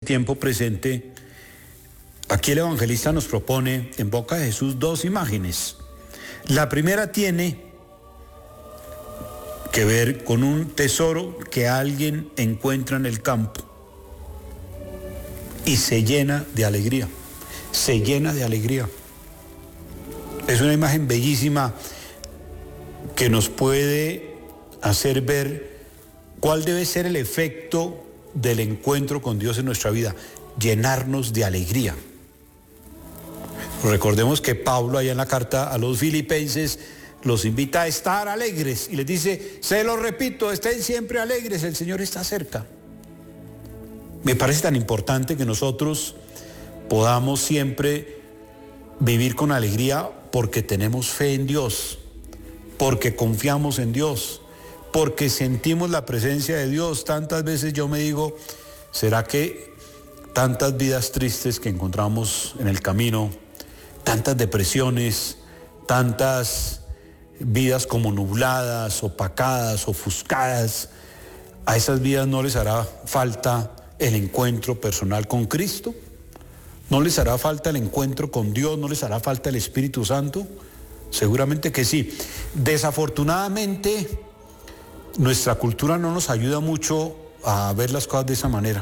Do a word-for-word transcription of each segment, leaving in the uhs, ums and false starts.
tiempo presente, aquí el evangelista nos propone en boca de Jesús dos imágenes. La primera tiene que ver con un tesoro que alguien encuentra en el campo y se llena de alegría, se llena de alegría. Es una imagen bellísima que nos puede hacer ver cuál debe ser el efecto del encuentro con Dios en nuestra vida, llenarnos de alegría. Recordemos que Pablo, allá en la carta a los filipenses, los invita a estar alegres y les dice, se lo repito, estén siempre alegres, el Señor está cerca. Me parece tan importante que nosotros podamos siempre vivir con alegría porque tenemos fe en Dios, porque confiamos en Dios, porque sentimos la presencia de Dios. Tantas veces yo me digo, ¿será que tantas vidas tristes que encontramos en el camino, tantas depresiones, tantas vidas como nubladas, opacadas, ofuscadas, a esas vidas no les hará falta el encuentro personal con Cristo? ¿No les hará falta el encuentro con Dios? ¿No les hará falta el Espíritu Santo? Seguramente que sí. Desafortunadamente, nuestra cultura no nos ayuda mucho a ver las cosas de esa manera.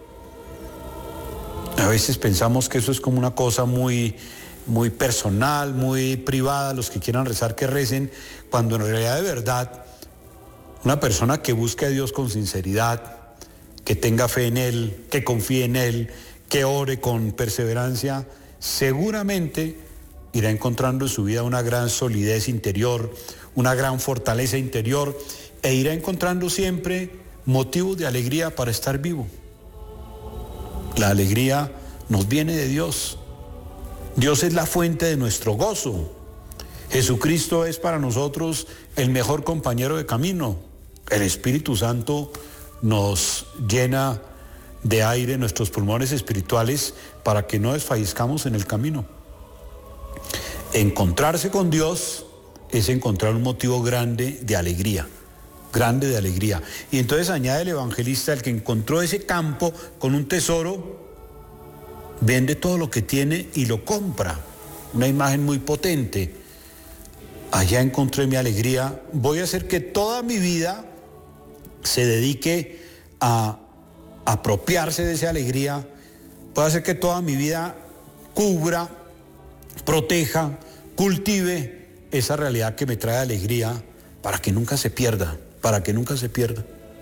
A veces pensamos que eso es como una cosa muy, muy personal, muy privada. Los que quieran rezar, que recen, cuando en realidad de verdad, una persona que busque a Dios con sinceridad, que tenga fe en Él, que confíe en Él, que ore con perseverancia, seguramente irá encontrando en su vida una gran solidez interior, una gran fortaleza interior, e irá encontrando siempre motivos de alegría para estar vivo. La alegría nos viene de Dios. Dios es la fuente de nuestro gozo. Jesucristo es para nosotros el mejor compañero de camino. El Espíritu Santo nos llena de aire nuestros pulmones espirituales para que no desfallezcamos en el camino. Encontrarse con Dios es encontrar un motivo grande de alegría, grande de alegría. Y entonces añade el evangelista, el que encontró ese campo con un tesoro, vende todo lo que tiene y lo compra. Una imagen muy potente. Allá encontré mi alegría, voy a hacer que toda mi vida se dedique a apropiarse de esa alegría, voy a hacer que toda mi vida cubra, proteja, cultive esa realidad que me trae alegría para que nunca se pierda, para que nunca se pierda.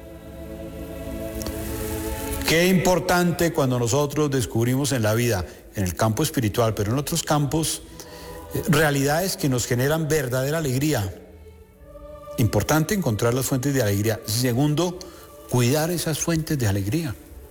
Qué importante cuando nosotros descubrimos en la vida, en el campo espiritual, pero en otros campos, realidades que nos generan verdadera alegría. Importante encontrar las fuentes de alegría. Segundo, cuidar esas fuentes de alegría.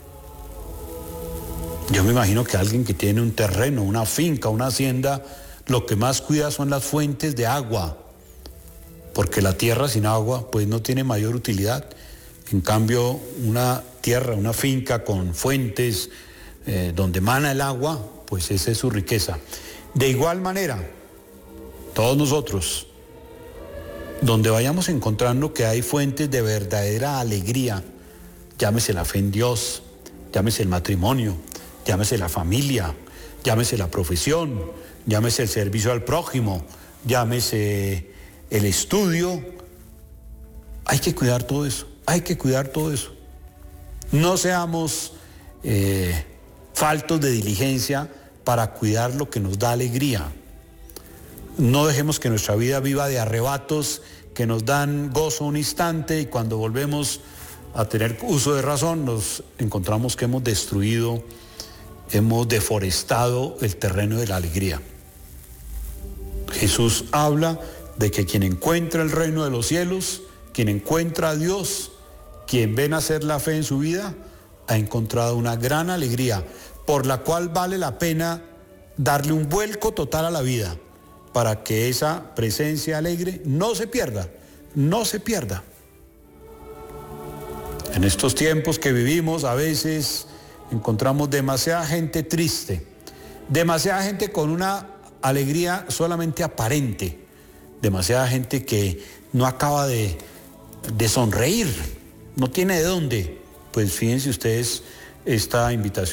Yo me imagino que alguien que tiene un terreno, una finca, una hacienda, lo que más cuida son las fuentes de agua, porque la tierra sin agua pues no tiene mayor utilidad. En cambio, una tierra, una finca con fuentes eh, donde mana el agua, pues esa es su riqueza. De igual manera, todos nosotros, donde vayamos encontrando que hay fuentes de verdadera alegría, llámese la fe en Dios, llámese el matrimonio, llámese la familia, llámese la profesión, llámese el servicio al prójimo, llámese el estudio, hay que cuidar todo eso, hay que cuidar todo eso. No seamos eh, faltos de diligencia para cuidar lo que nos da alegría. No dejemos que nuestra vida viva de arrebatos que nos dan gozo un instante y cuando volvemos a tener uso de razón nos encontramos que hemos destruido, hemos deforestado el terreno de la alegría. Jesús habla de que quien encuentra el reino de los cielos, quien encuentra a Dios, quien ve nacer la fe en su vida, ha encontrado una gran alegría por la cual vale la pena darle un vuelco total a la vida, para que esa presencia alegre no se pierda, no se pierda. En estos tiempos que vivimos, a veces encontramos demasiada gente triste, demasiada gente con una alegría solamente aparente, demasiada gente que no acaba de, de sonreír, no tiene de dónde. Pues fíjense ustedes esta invitación